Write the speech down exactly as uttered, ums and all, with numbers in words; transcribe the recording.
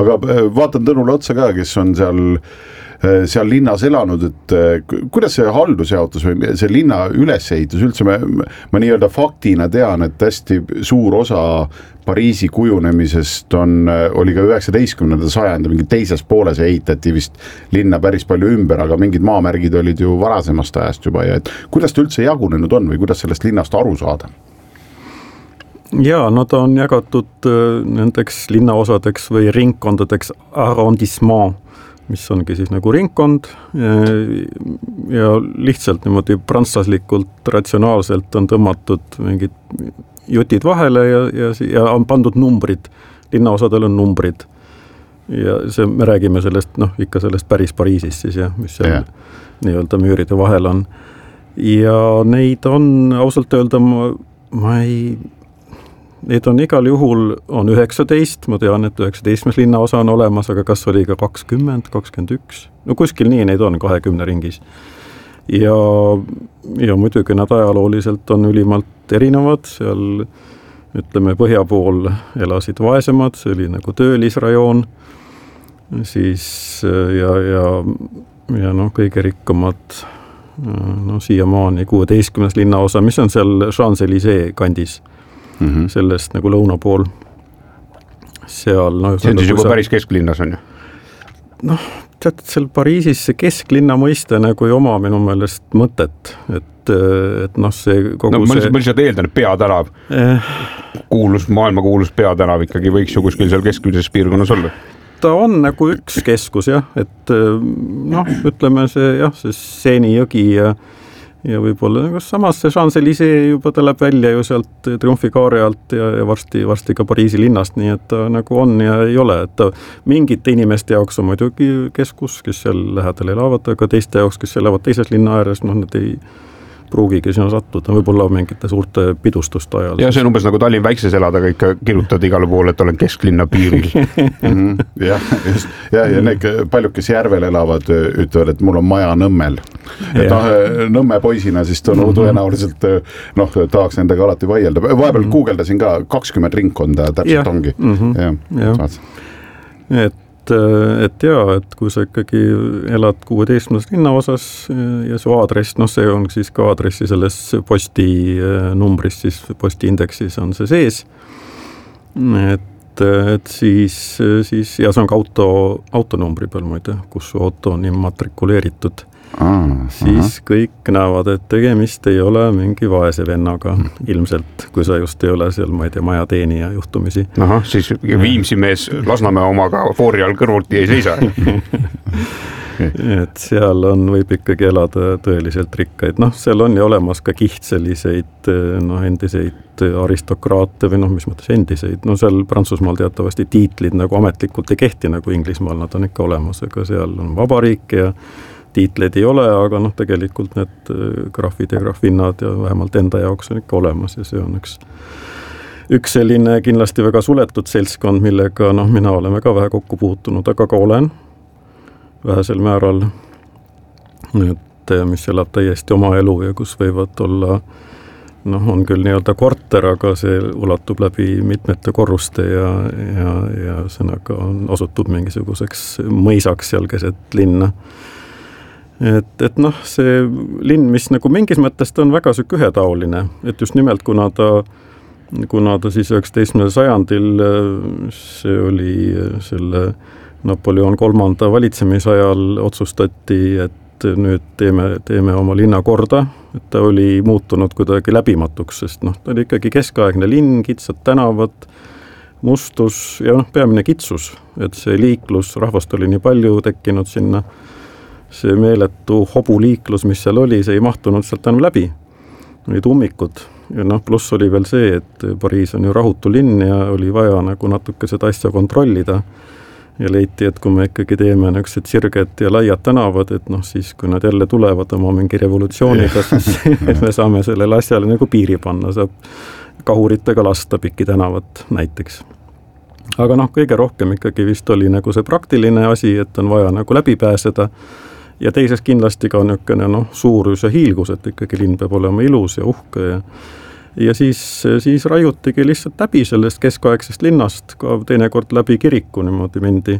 aga vaatan Tõnule otsa ka, kes on seal seal linnas elanud, et kuidas see haldusjaotus või see linna ülesehitus üldse, ma, ma nii-öelda faktina tean, et hästi suur osa Pariisi kujunemisest on, oli ka üheksateistkümnenda sajandi mingi teises pooles ehitati vist linna päris palju ümber, aga mingid maamärgid olid ju varasemast ajast juba ja et kuidas ta üldse jagunenud on või kuidas sellest linnast aru saada? Jaa, no ta on jagatud nendeks linnaosadeks või ringkondadeks arrondissement, mis ongi siis nagu ringkond ja lihtsalt niimoodi prantslaslikult ratsionaalselt on tõmmatud mingid jutid vahele ja, ja, ja on pandud numbrid, linnaosadel on numbrid ja see, me räägime sellest, noh ikka sellest päris Pariisist siis jah, mis seal yeah. nii-öelda müüride vahel on ja neid on ausalt öelda ma, ma ei Neid on igal juhul on üheksateist, ma tean, et üheksateistkümnes linnaosa on olemas, aga kas oli ka kakskümmend, kakskümmend üks? No kuskil nii neid on kahekümne ringis. Ja, ja muidugi nad ajalooliselt on ülimalt erinevad, seal ütleme põhja pool elasid vaesemad, see oli nagu töölisrajoon, siis ja, ja, ja no kõige rikkamad no siiamaani kuueteistkümnes linnaosa, mis on seal Champs-Élysées kandis. Mm-hmm. Sellest nagu lõuna pool seal, no, see on siis juba sa... päris kesklinnas on ju? Noh, tead, seal Pariisis see kesklinna mõiste nagu ei oma minu meelest mõtet, et, et noh see kogu no, ma see... ma lihtsalt eeldan, et peatänav eh... kuulus, maailma kuulus peatänav ikkagi võiks ju kuskil seal kesklises piirkonnas olla. Ta on nagu üks keskus jah, et noh, ütleme see jah, see Seeni jõgi ja ja võib-olla nagu samas see Champs-Élysées juba ta läheb välja ju sealt Triumfikaare alt ja, ja varsti, varsti ka Pariisi linnast, nii et ta nagu on ja ei ole, et ta mingite inimeste jaoks on muidugi keskus, kes seal lähedal elavad, aga teiste jaoks, kes elavad teises linna ääres, noh need ei pruugigi sinna sattuda, võib-olla mingite suurte pidustuste ajal. Ja see on umbes nagu Tallinn väikses elada, aga ikka kirjutad igale poole, et olen kesklinna piiril. mm-hmm. jah, just, ja, ja need paljud, kes järvel elavad, ütlevad, et mul on maja Nõmmel. Et noh, Nõmme poisina siis ta mm-hmm. tõenäoliselt noh, tahaks nendega alati vaielda. Vahepeal mm-hmm. guugeldasin ka kakskümmend ringkonda täpselt ja. Ongi. Mm-hmm. Ja, ja. Et et jaa, et kui sa ikkagi elad kuueteistkümnes linnaosas ja su aadress, noh see on siis ka aadressi selles posti numbris, siis posti indeksis on see sees, et, et siis, siis ja see on ka auto, autonumbri peal muide, kus su auto on immatrikuleeritud, ah, siis aha. kõik näevad, et tegemist ei ole mingi vaese vennaga ilmselt, kui sa just ei ole seal, ma ei tea, majateenija juhtumisi. Aha, siis Viimsi mees Lasnamäe omaga foori all kõrvuti ei seisa. et seal on, võib ikkagi elada tõeliselt rikkaid. Noh, seal on ju olemas ka kiht selliseid noh, endiseid aristokraate või noh, mis mõttes endiseid. No seal Prantsusmaal teatavasti tiitlid nagu ametlikult ei kehti nagu Inglismaal, nad on ikka olemas, aga seal on vabariik ja tiitleid ei ole, aga noh, tegelikult need grafid ja grafinnad ja vähemalt enda jaoks on ikka olemas ja see on üks, üks selline kindlasti väga suletud seltskond, millega noh, mina oleme ka vähe kokku puutunud, aga ka olen vähesel määral, et mis elab täiesti oma elu ja kus võivad olla noh, on küll nii-öelda korter, aga see ulatub läbi mitmete korruste ja, ja, ja sõnaga on osutub mingisuguseks mõisaks seal keset linna. Et, et noh, see linn, mis nagu mingis mõttes ta on väga süük ühetaoline, et just nimelt kuna ta, kuna ta siis üheksateistkümnendal sajandil see oli selle Napoleon kolmanda valitsemisajal otsustati, et nüüd teeme, teeme oma linna korda, et ta oli muutunud kuidagi läbimatuks, sest noh, ta oli ikkagi keskaegne linn, kitsad tänavad, mustus ja noh, peamine kitsus, et see liiklus, rahvast oli nii palju tekkinud sinna, see meeletu hobuliiklus, mis seal oli, see ei mahtunud sealt enam läbi. Olid ummikud ja noh, pluss oli veel see, et Pariis on ju rahutu linn ja oli vaja nagu natuke seda asja kontrollida ja leiti, et kui me ikkagi teeme niisugused sirged ja laiad tänavad, et noh, siis kui nad jälle tulevad oma mingi revolutsiooniga, siis me saame sellele asjale nagu piiri panna, saab kahuritega lasta pikki tänavat näiteks. Aga noh, kõige rohkem ikkagi vist oli nagu see praktiline asi, et on vaja nagu läbi pääseda ja teisest kindlasti ka niisugune noh, suurus ja hiilgus, et ikkagi linn peab olema ilus ja uhke ja ja siis, siis raiutigi lihtsalt läbi sellest keskaegsest linnast, ka teinekord läbi kiriku niimoodi mindi.